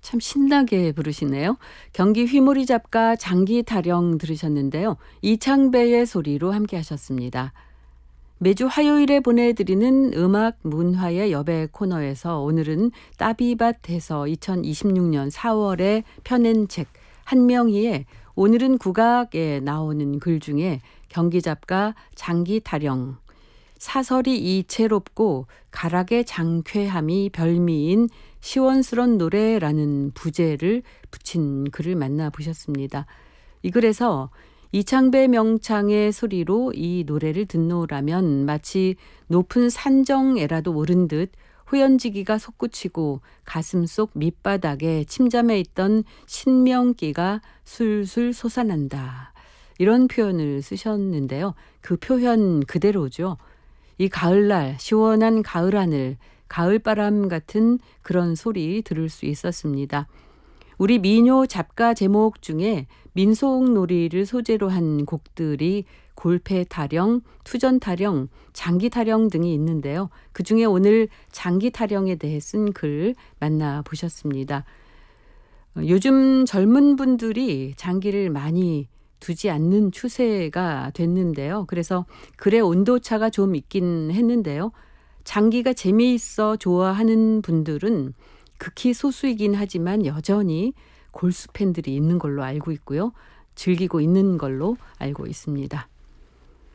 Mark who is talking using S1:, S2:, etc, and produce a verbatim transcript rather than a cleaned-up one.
S1: 참 신나게 부르시네요. 경기 휘모리 잡가 장기 타령 들으셨는데요. 이창배의 소리로 함께 하셨습니다. 매주 화요일에 보내드리는 음악 문화의 여배 코너에서 오늘은 따비밭에서 이천이십육 년 사월에 펴낸 책 한명희의 오늘은 국악에 나오는 글 중에 경기 잡가 장기 타령 사설이 이채롭고 가락의 장쾌함이 별미인 시원스런 노래라는 부제를 붙인 글을 만나보셨습니다. 이 글에서 이창배 명창의 소리로 이 노래를 듣노라면 마치 높은 산정에라도 오른 듯 호연지기가 솟구치고 가슴속 밑바닥에 침잠해 있던 신명기가 술술 솟아난다. 이런 표현을 쓰셨는데요. 그 표현 그대로죠. 이 가을날 시원한 가을 하늘, 가을바람 같은 그런 소리 들을 수 있었습니다. 우리 민요 잡가 제목 중에 민속놀이를 소재로 한 곡들이 골패 타령, 투전 타령, 장기 타령 등이 있는데요. 그중에 오늘 장기 타령에 대해 쓴 글 만나보셨습니다. 요즘 젊은 분들이 장기를 많이 두지 않는 추세가 됐는데요. 그래서 글의 온도차가 좀 있긴 했는데요. 장기가 재미있어 좋아하는 분들은 극히 소수이긴 하지만 여전히 골수 팬들이 있는 걸로 알고 있고요. 즐기고 있는 걸로 알고 있습니다.